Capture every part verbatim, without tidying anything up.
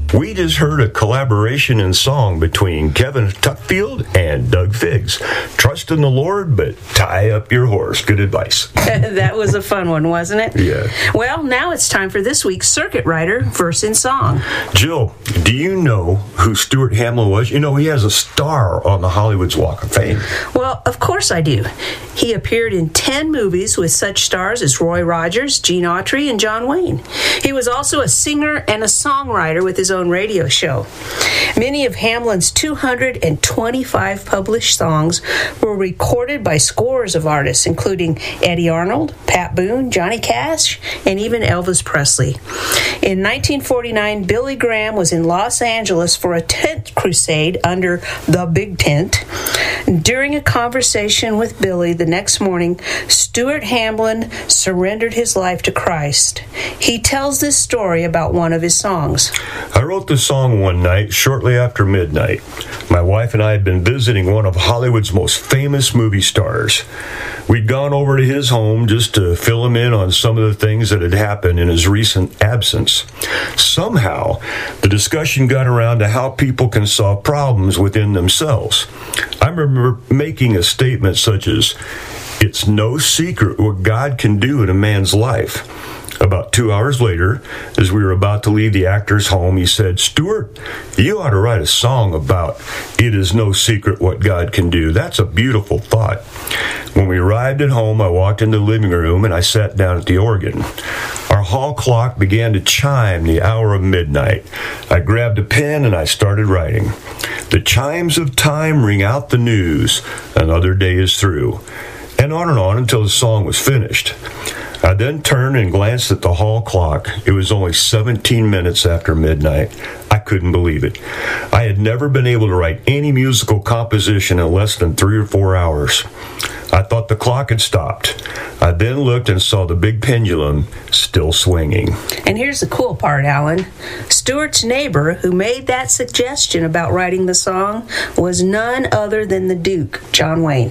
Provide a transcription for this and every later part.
We just heard a collaboration in song between Kevin Tuckfield and Doug Figgs. Trust in the Lord, but tie up your horse. Good advice. That was a fun one, wasn't it? Yeah. Well, now it's time for this week's Circuit Rider Verse in Song. Jill, do you know who Stuart Hamlin was? You know, he has a star on the Hollywood's Walk of Fame. Well, of course I do. He appeared in ten movies with such stars as Roy Rogers, Gene Autry, and John Wayne. He was also a singer and a songwriter with his own radio show. Many of Hamlin's two hundred twenty-five published songs were recorded by scores of artists, including Eddie Arnold, Pat Boone, Johnny Cash, and even Elvis Presley. In nineteen forty-nine, Billy Graham was in Los Angeles for a tent crusade under the Big Tent. During a conversation with Billy the next morning, Stuart Hamlin surrendered his life to Christ. He tells this story about one of his songs. I wrote the song one night shortly after midnight. My wife and I had been visiting one of Hollywood's most famous movie stars. We'd gone over to his home just to fill him in on some of the things that had happened in his recent absence. Somehow, the discussion got around to how people can solve problems within themselves. I remember making a statement such as, "It's no secret what God can do in a man's life." About two hours later, as we were about to leave the actor's home, he said, "Stuart, you ought to write a song about it is no secret what God can do. That's a beautiful thought." When we arrived at home, I walked into the living room and I sat down at the organ. Our hall clock began to chime the hour of midnight. I grabbed a pen and I started writing. The chimes of time ring out the news. Another day is through. And on and on until the song was finished. I then turned and glanced at the hall clock. It was only seventeen minutes after midnight. I couldn't believe it. I had never been able to write any musical composition in less than three or four hours. I thought the clock had stopped. I then looked and saw the big pendulum still swinging. And here's the cool part, Alan. Stuart's neighbor who made that suggestion about writing the song was none other than the Duke, John Wayne.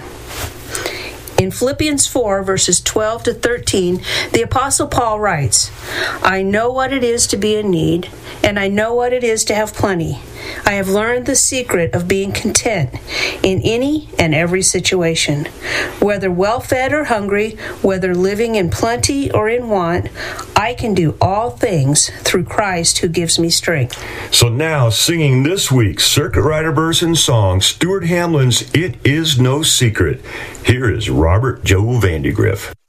In Philippians four, verses twelve to thirteen, the Apostle Paul writes, "I know what it is to be in need, and I know what it is to have plenty. I have learned the secret of being content in any and every situation. Whether well-fed or hungry, whether living in plenty or in want, I can do all things through Christ who gives me strength." So now, singing this week's Circuit Rider Verse in Song, Stuart Hamlin's It Is No Secret, here is Robert Joe Vandegrift.